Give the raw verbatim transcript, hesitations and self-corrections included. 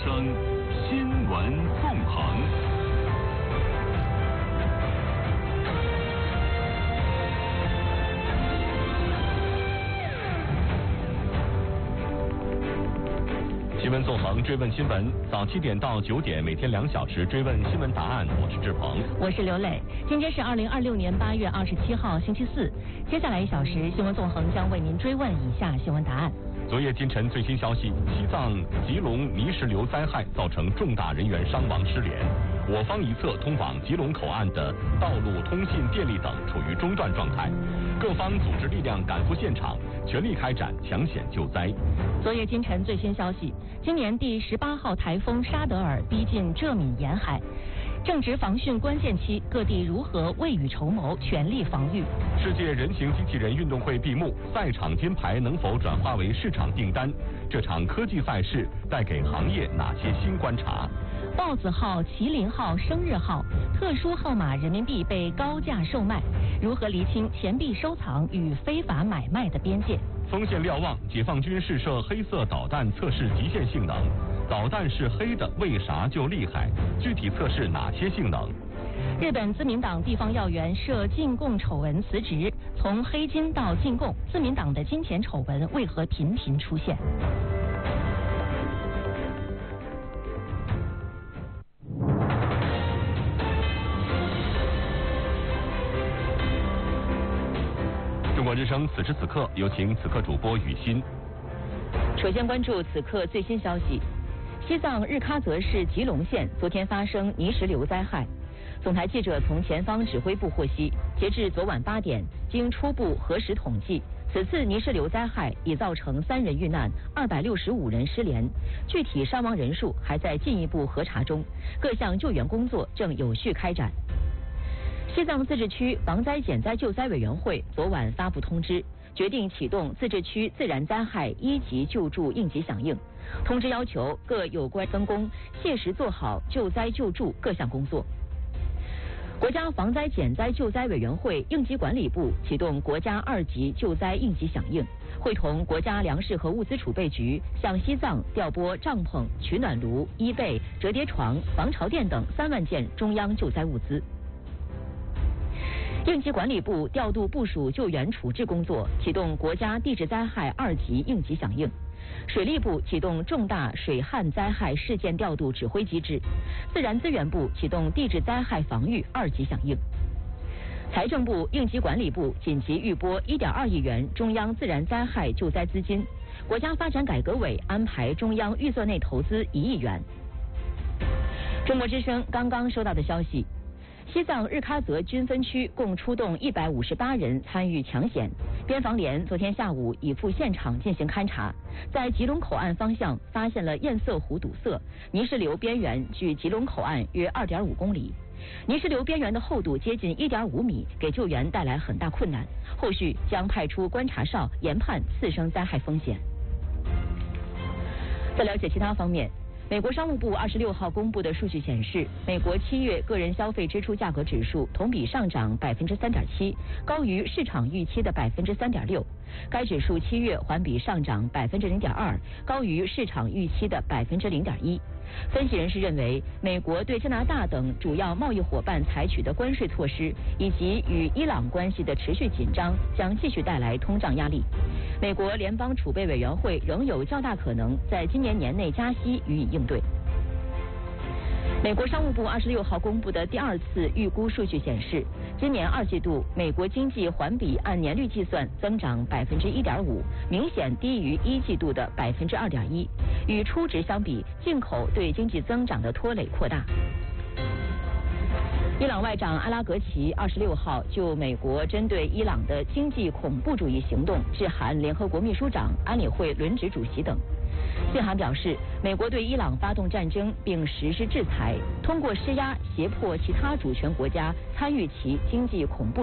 声，新闻纵横。新闻纵横，追问新闻，早七点到九点，每天两小时追问新闻答案。我是志鹏， 我是刘磊。今天是二零二六年八月二十七号，星期四。接下来一小时，新闻纵横将为您追问以下新闻答案。 昨夜今晨最新消息，西藏吉隆泥石流灾害造成重大人员伤亡失联，我方一侧通往吉隆口岸的道路、通信、电力等处于中断状态，各方组织力量赶赴现场，全力开展抢险救灾。 昨夜今晨最新消息，今年第十八号台风沙德尔逼近浙闽沿海，正值防汛关键期，各地如何未雨绸缪，全力防御？ 世界人形机器人运动会闭幕，赛场金牌能否转化为市场订单？这场科技赛事带给行业哪些新观察？ 豹子号、麒麟号、生日号特殊号码人民币被高价售卖，如何厘清钱币收藏与非法买卖的边界？ 锋线瞭望，解放军试射黑色导弹测试极限性能，导弹是黑的，为啥就厉害？具体测试哪些性能？ 日本自民党地方要员涉禁供丑闻辞职，从黑金到禁供，自民党的金钱丑闻为何频频出现？ 中国之声此时此刻，有请此刻主播雨欣。 首先关注此刻最新消息，西藏日喀则市吉隆县昨天发生泥石流灾害。总台记者从前方指挥部获悉，截至昨晚八点，经初步核实统计，此次泥石流灾害已造成三人遇难，二百六十五人失联，具体伤亡人数还在进一步核查中，各项救援工作正有序开展。西藏自治区防灾减灾救灾委员会昨晚发布通知，决定启动自治区自然灾害一级救助应急响应。通知要求各有关分工，切实做好救灾救助各项工作。国家防灾减灾救灾委员会应急管理部启动国家二级救灾应急响应，会同国家粮食和物资储备局向西藏调拨帐篷、取暖炉、衣被、折叠床、防潮垫等三万件中央救灾物资。应急管理部调度部署救援处置工作，启动国家地质灾害二级应急响应。水利部启动重大水旱灾害事件调度指挥机制，自然资源部启动地质灾害防御二级响应。财政部、应急管理部紧急预拨一点二亿元中央自然灾害救灾资金，国家发展改革委安排中央预算内投资一亿元。中国之声刚刚收到的消息，西藏日喀则军分区共出动一百五十八人参与抢险，边防连昨天下午已赴现场进行勘查，在吉隆口岸方向发现了堰塞湖堵塞，泥石流边缘距吉隆口岸约 二点五公里，泥石流边缘的厚度接近 一点五米，给救援带来很大困难，后续将派出观察哨研判次生灾害风险。在了解其他方面，美国商务部二十六号公布的数据显示，美国七月个人消费支出价格指数同比上涨百分之三点七，高于市场预期的百分之三点六。该指数七月环比上涨百分之零点二，高于市场预期的百分之零点一。分析人士认为，美国对加拿大等主要贸易伙伴采取的关税措施，以及与伊朗关系的持续紧张，将继续带来通胀压力。美国联邦储备委员会仍有较大可能在今年年内加息予以应对。美国商务部二十六号公布的第二次预估数据显示，今年二季度美国经济环比按年率计算增长百分之一点五，明显低于一季度的百分之二点一。与初值相比，进口对经济增长的拖累扩大。伊朗外长阿拉格齐二十六号就美国针对伊朗的经济恐怖主义行动致函联合国秘书长、安理会轮值主席等。信函表示，美国对伊朗发动战争并实施制裁，通过施压胁迫其他主权国家参与其经济恐怖